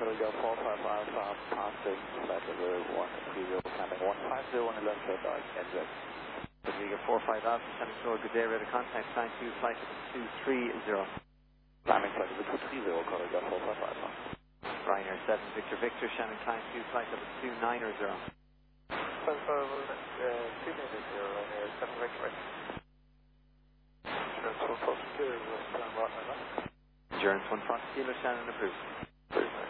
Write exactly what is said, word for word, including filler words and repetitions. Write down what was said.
Corridor four five Alpha, passing flight level one three zero, climbing one five zero on the left side, dark, N Z. Rodrigo four five Alpha, Shannon Shore, good day, radar contact, sign two, flight level two three zero. Climbing flight level two three zero, Corridor four five Alpha. Ryanair seven, Victor Victor, Shannon climb two, flight level two nine zero. Five five, uh, two nine zero, Ryanair seven, Victor Victor. Insurance one four, clear, West Town, Rotterdam. Endurance one front, Kilo, Shannon approved.